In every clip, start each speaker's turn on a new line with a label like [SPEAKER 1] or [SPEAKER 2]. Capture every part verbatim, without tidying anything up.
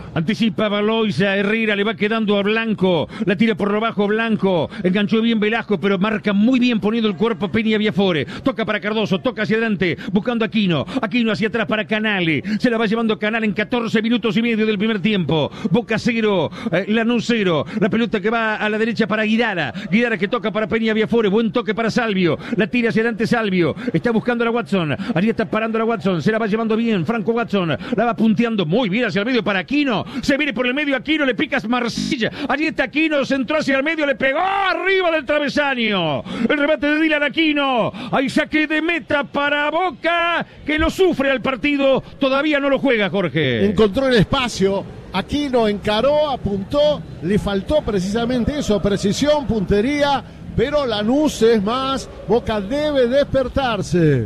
[SPEAKER 1] Anticipa Valoisa, Herrera, le va quedando a Blanco, la tira por lo bajo Blanco, enganchó bien Velasco, pero marca muy bien poniendo el cuerpo Peña Viafore, toca para Cardoso, toca hacia adelante, buscando a Aquino, Aquino hacia atrás para Canale, se la va llevando Canale en catorce minutos y medio del primer tiempo, Boca cero, eh, Lanús cero, la pelota que va a la derecha para Guidara, Guidara que toca para Peña Viafore, buen toque para Salvio, la tira hacia adelante Salvio, está buscando a la Watson, allí está parando la Watson, se la va llevando bien, Franco Watson, la va punteando muy bien hacia el medio para Aquino, se viene por el medio Aquino, le picas Marsilla, allí está Aquino, centró hacia el medio, le pegó arriba del travesaño, el remate de Dylan Aquino, hay saque de meta para Boca, que lo sufre al partido, todavía no lo juega Jorge.
[SPEAKER 2] Encontró el espacio, Aquino encaró, apuntó, le faltó precisamente eso, precisión, puntería, pero Lanús es más, Boca debe despertarse.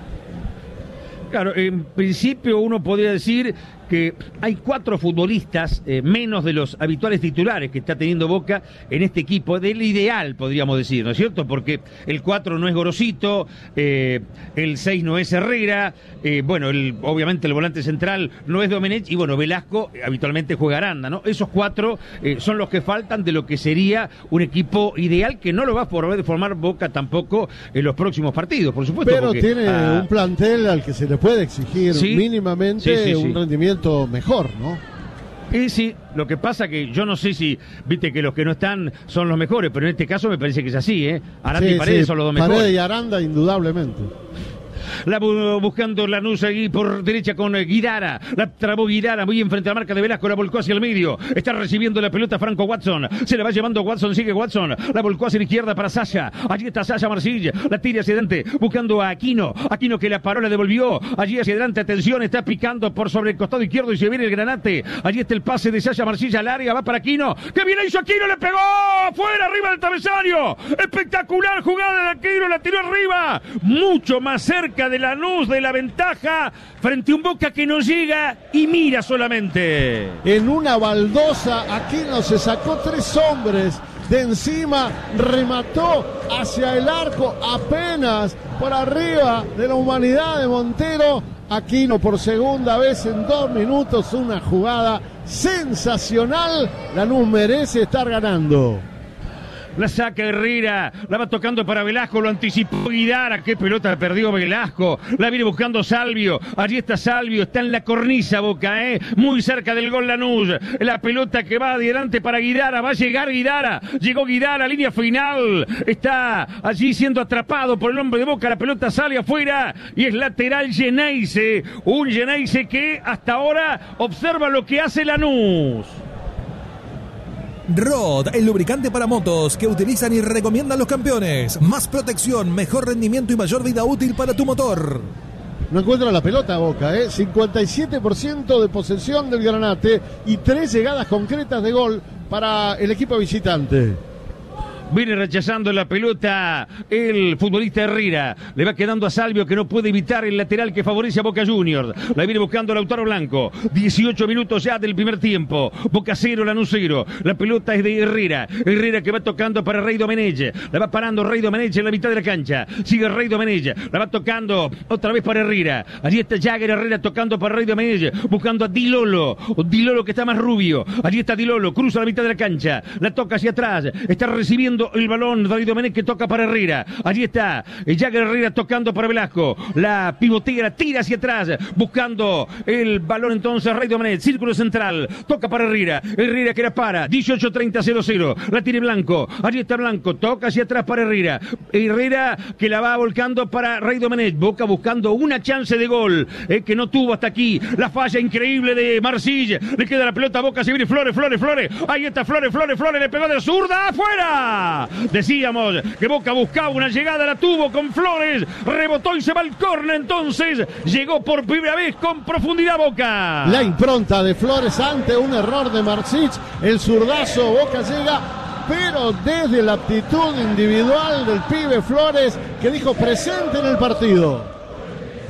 [SPEAKER 1] Claro, en principio uno podría decir que hay cuatro futbolistas eh, menos de los habituales titulares que está teniendo Boca en este equipo, del ideal podríamos decir, ¿no es cierto? Porque el cuatro no es Gorosito, eh, el seis no es Herrera, eh, bueno, el, obviamente el volante central no es Domenech y bueno, Velasco eh, habitualmente juega Aranda, ¿no? Esos cuatro eh, son los que faltan de lo que sería un equipo ideal que no lo va a poder formar Boca tampoco en los próximos partidos, por supuesto.
[SPEAKER 2] Pero
[SPEAKER 1] porque,
[SPEAKER 2] tiene
[SPEAKER 1] ah,
[SPEAKER 2] un plantel al que se le puede exigir
[SPEAKER 1] ¿sí?
[SPEAKER 2] mínimamente
[SPEAKER 1] sí, sí, sí.
[SPEAKER 2] un rendimiento mejor, ¿no?
[SPEAKER 1] Y sí, lo que pasa que yo no sé si, viste que los que no están son los mejores, pero en este caso me parece que es así, ¿eh? Aranda
[SPEAKER 2] sí,
[SPEAKER 1] y Paredes
[SPEAKER 2] sí,
[SPEAKER 1] son los dos mejores.
[SPEAKER 2] Paredes y Aranda, indudablemente.
[SPEAKER 1] La bu buscando Lanús ahí por derecha con eh, Guidara. La trabó Guidara muy enfrente a la marca de Velasco. La volcó hacia el medio. Está recibiendo la pelota Franco Watson. Se la va llevando Watson. Sigue Watson. La volcó hacia la izquierda para Sasha. Allí está Sasha Marsilla. La tira hacia adelante. Buscando a Aquino. Aquino que la paró, la devolvió. Allí hacia adelante. Atención. Está picando por sobre el costado izquierdo y se viene el granate. Allí está el pase de Sasha Marsilla al área. Va para Aquino. ¡Qué bien hizo Aquino! ¡Le pegó! ¡Fuera! ¡Arriba del travesaño! ¡Espectacular jugada de Aquino! La tiró arriba. Mucho más cerca de Lanús, de la ventaja frente a un Boca que no llega y mira solamente.
[SPEAKER 2] En una baldosa, Aquino se sacó tres hombres de encima, remató hacia el arco apenas por arriba de la humanidad de Montero. Aquino por segunda vez en dos minutos, una jugada sensacional. Lanús merece estar ganando.
[SPEAKER 1] La saca Herrera, la va tocando para Velasco, lo anticipó Guidara, qué pelota perdió Velasco, la viene buscando Salvio, allí está Salvio, está en la cornisa Boca, eh, muy cerca del gol Lanús, la pelota que va adelante para Guidara, va a llegar Guidara, llegó Guidara, línea final, está allí siendo atrapado por el hombre de Boca, la pelota sale afuera y es lateral Geneise, un Geneise que hasta ahora observa lo que hace Lanús.
[SPEAKER 3] Rod, el lubricante para motos que utilizan y recomiendan los campeones. Más protección, mejor rendimiento y mayor vida útil para tu motor.
[SPEAKER 2] No encuentra la pelota Boca, ¿eh? cincuenta y siete por ciento de posesión del Granate y tres llegadas concretas de gol para el equipo visitante.
[SPEAKER 1] Viene rechazando la pelota el futbolista Herrera. Le va quedando a Salvio que no puede evitar el lateral que favorece a Boca Juniors. La viene buscando Lautaro Blanco. dieciocho minutos ya del primer tiempo. Boca cero, Lanús cero. La pelota es de Herrera. Herrera que va tocando para Rey Domenech. La va parando Rey Domenech en la mitad de la cancha. Sigue Rey Domenech. La va tocando otra vez para Herrera. Allí está Jagger Herrera tocando para Rey Domenech. Buscando a Di Lolo. Di Lolo que está más rubio. Allí está Di Lolo. Cruza la mitad de la cancha. La toca hacia atrás. Está recibiendo el balón David Domenech que toca para Herrera. Allí está Jagger Herrera tocando para Velasco. La pivotea, la tira hacia atrás, buscando el balón entonces Rey Domenech. Círculo central, toca para Herrera. Herrera que la para. dieciocho treinta cero cero. La tiene Blanco. Allí está Blanco. Toca hacia atrás para Herrera. Herrera que la va volcando para Rey Domenech. Boca buscando una chance de gol eh, que no tuvo hasta aquí. La falla increíble de Marsilla. Le queda la pelota a Boca. Se viene Flores, Flores, Flores. Ahí está Flores, Flores, Flores. Le pegó de zurda. ¡Afuera! Decíamos que Boca buscaba una llegada, la tuvo con Flores, rebotó y se va al córner, entonces llegó por primera vez con profundidad Boca.
[SPEAKER 2] La impronta de Flores ante un error de Marsic, el zurdazo, Boca llega, pero desde la aptitud individual del pibe Flores, que dijo presente en el partido.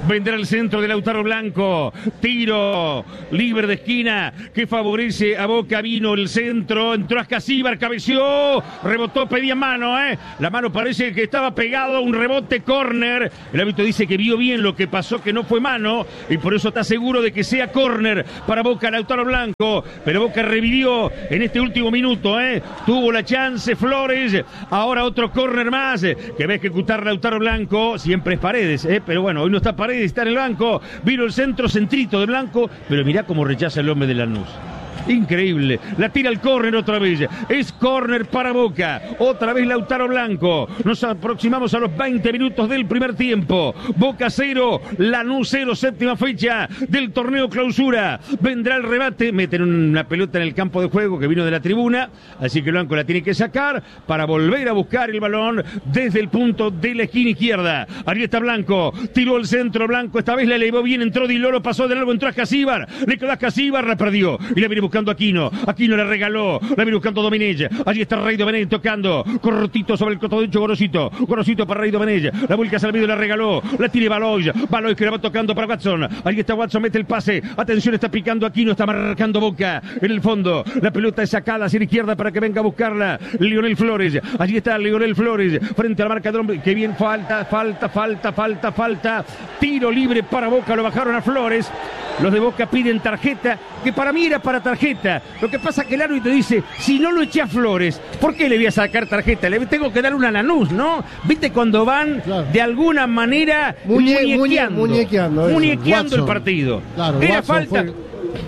[SPEAKER 1] Vendrá el centro de Lautaro Blanco. Tiro libre de esquina que favorece a Boca. Vino el centro. Entró Ascasíbar. Cabeció. Rebotó. Pedía mano. ¿eh? La mano parece que estaba pegado a un rebote córner. El árbitro dice que vio bien lo que pasó, que no fue mano. Y por eso está seguro de que sea córner para Boca. Lautaro Blanco. Pero Boca revivió en este último minuto. ¿eh? Tuvo la chance Flores. Ahora otro córner más que va a ejecutar Lautaro Blanco. Siempre es Paredes. ¿eh? Pero bueno, hoy no está Paredes. Está en el banco, vino el centro centrito de Blanco, pero mirá cómo rechaza el hombre de Lanús. Increíble, la tira al córner otra vez, es córner para Boca, otra vez Lautaro Blanco. Nos aproximamos a los veinte minutos del primer tiempo. Boca cero, Lanús cero, séptima fecha del torneo clausura. Vendrá el rebate, meten una pelota en el campo de juego que vino de la tribuna, así que Blanco la tiene que sacar para volver a buscar el balón desde el punto de la esquina izquierda. Ahí está Blanco, tiró el centro Blanco, esta vez la elevó bien, entró Di Loro, pasó de largo, entró Ascasíbar, le quedó Ascasíbar, la perdió y la viene buscando Aquino, Aquino le regaló, la viene buscando Domenech, allí está Rey Domenech tocando, cortito sobre el costado derecho Gorosito, Gorosito para Rey Domenech, la vuelca al medio, la regaló, la tira Baloy, Baloy que la va tocando para Watson, allí está Watson, mete el pase, atención, está picando Aquino, está marcando Boca en el fondo, la pelota es sacada hacia la izquierda para que venga a buscarla Lionel Flores, allí está Lionel Flores, frente a la marca de hombre, que bien falta, falta, falta, falta, falta, tiro libre para Boca, lo bajaron a Flores. Los de Boca piden tarjeta, que para mí era para tarjeta. Lo que pasa es que el árbitro dice, si no lo eché a Flores, ¿por qué le voy a sacar tarjeta? Le tengo que dar una a Lanús, ¿no? ¿Viste cuando van
[SPEAKER 2] claro.
[SPEAKER 1] de alguna manera
[SPEAKER 4] Muñe,
[SPEAKER 1] muñequeando?
[SPEAKER 4] Muñe, muñequeando,
[SPEAKER 1] muñequeando el partido.
[SPEAKER 2] Claro,
[SPEAKER 1] era
[SPEAKER 2] Watson
[SPEAKER 1] falta...
[SPEAKER 2] fue...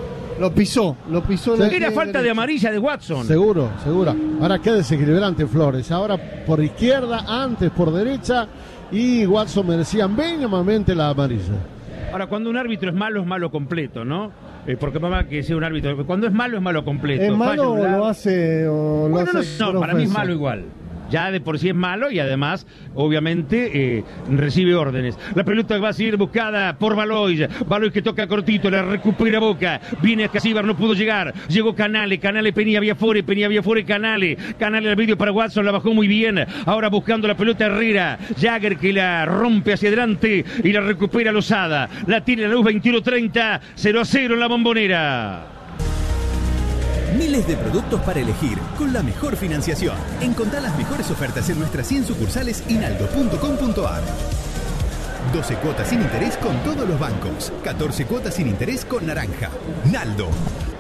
[SPEAKER 4] Lo pisó, lo pisó.
[SPEAKER 2] Sí.
[SPEAKER 1] Era falta de amarilla de Watson.
[SPEAKER 2] Seguro, seguro. Ahora qué desequilibrante Flores. Ahora por izquierda, antes por derecha. Y Watson merecía mínimamente la amarilla.
[SPEAKER 1] Ahora, cuando un árbitro es malo, es malo completo, ¿no? Eh, porque mamá que sea un árbitro. Cuando es malo, es malo completo.
[SPEAKER 4] ¿Es malo
[SPEAKER 1] Falla,
[SPEAKER 4] o lo hace? O lo
[SPEAKER 1] bueno,
[SPEAKER 4] hace
[SPEAKER 1] no, no para mí es malo igual. Ya de por sí es malo y además, obviamente, eh, recibe órdenes. La pelota va a ser buscada por Baloy. Baloy que toca cortito, la recupera Boca. Viene Ascasíbar, no pudo llegar. Llegó Canale, Canale, Peña Viafore, Peña Viafore, Canale. Canale al medio para Watson, la bajó muy bien. Ahora buscando la pelota Herrera. Jagger que la rompe hacia adelante y la recupera Lozada. La tiene la luz veintiuno treinta, cero a cero en la Bombonera.
[SPEAKER 5] Miles de productos para elegir, con la mejor financiación. Encontrá las mejores ofertas en nuestras cien sucursales y naldo punto com punto a r. doce cuotas sin interés con todos los bancos. catorce cuotas sin interés con Naranja. Naldo.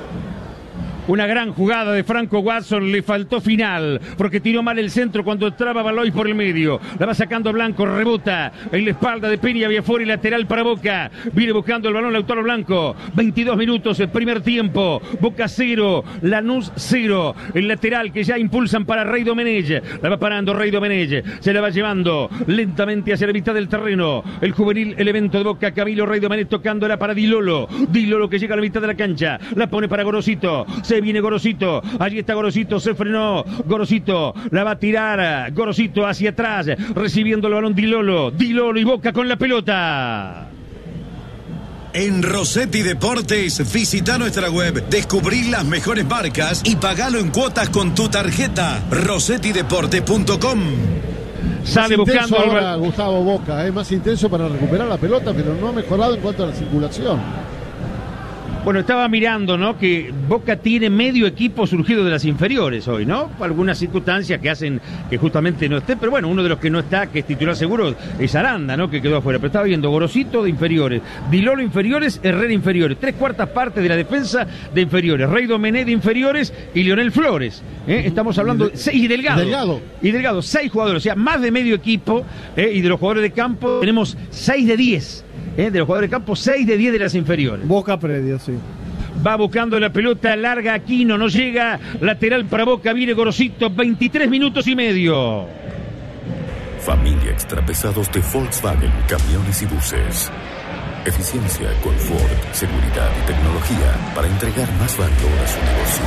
[SPEAKER 1] Una gran jugada de Franco Watson, le faltó final, porque tiró mal el centro cuando entraba Baloy por el medio. La va sacando Blanco, rebota en la espalda de Peña Viafore, lateral para Boca. Viene buscando el balón Lautaro Blanco. veintidós minutos, el primer tiempo. Boca cero, Lanús cero. El lateral que ya impulsan para Rey Domenech. La va parando Rey Domenech. Se la va llevando lentamente hacia la mitad del terreno. El juvenil elemento de Boca, Camilo Rey Domenech tocándola para Di Loro. Di Loro que llega a la mitad de la cancha. La pone para Gorosito. Se viene Gorosito, allí está Gorosito, se frenó Gorosito, la va a tirar Gorosito hacia atrás, recibiendo el balón Di Loro, Di Loro y Boca con la pelota.
[SPEAKER 6] En Rossetti Deportes, visita nuestra web, descubrí las mejores marcas y pagalo en cuotas con tu tarjeta. rossetti deportes punto com.
[SPEAKER 1] Sale
[SPEAKER 2] más
[SPEAKER 1] buscando
[SPEAKER 2] ahora,
[SPEAKER 1] al...
[SPEAKER 2] Gustavo Boca, es más intenso para recuperar la pelota, pero no ha mejorado en cuanto a la circulación.
[SPEAKER 1] Bueno, estaba mirando, ¿no? Que Boca tiene medio equipo surgido de las inferiores hoy, ¿no? Algunas circunstancias que hacen que justamente no esté, pero bueno, uno de los que no está, que es titular seguro, es Aranda, ¿no? Que quedó afuera. Pero estaba viendo Gorosito de inferiores, Di Loro inferiores, Herrera inferiores, tres cuartas partes de la defensa de inferiores, Rey Domenech de inferiores y Lionel Flores. ¿eh? Estamos hablando de seis y Delgado.
[SPEAKER 2] Delgado.
[SPEAKER 1] Y Delgado, seis jugadores, o sea, más de medio equipo, ¿eh? Y de los jugadores de campo tenemos seis de diez. ¿Eh? De los jugadores de campo, seis de diez de las inferiores.
[SPEAKER 4] Boca predio, sí.
[SPEAKER 1] Va buscando la pelota larga Aquino, no llega, lateral para Boca, viene Gorosito, veintitrés minutos y medio.
[SPEAKER 7] Familia extrapesados de Volkswagen, camiones y buses. Eficiencia, confort, seguridad y tecnología para entregar más valor a su negocio.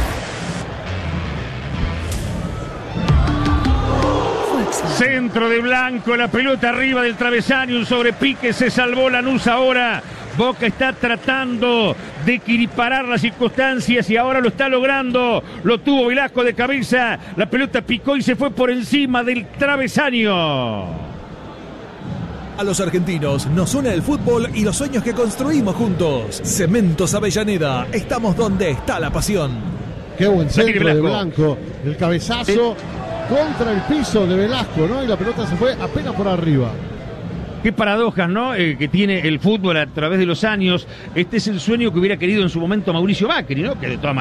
[SPEAKER 1] Centro de Blanco, la pelota arriba del travesaño, un sobrepique, se salvó Lanús ahora. Boca está tratando de equiparar las circunstancias y ahora lo está logrando. Lo tuvo Velasco de cabeza, la pelota picó y se fue por encima del travesaño.
[SPEAKER 3] A los argentinos nos une el fútbol y los sueños que construimos juntos. Cementos Avellaneda, estamos donde está la pasión.
[SPEAKER 2] Qué buen centro de
[SPEAKER 1] Velasco.
[SPEAKER 2] Blanco. El cabezazo contra el piso de Velasco, ¿no? Y la pelota se fue apenas por arriba.
[SPEAKER 1] Qué paradojas, ¿no? Eh, que tiene el fútbol a través de los años. Este es el sueño que hubiera querido en su momento Mauricio Macri, ¿no? Que de todas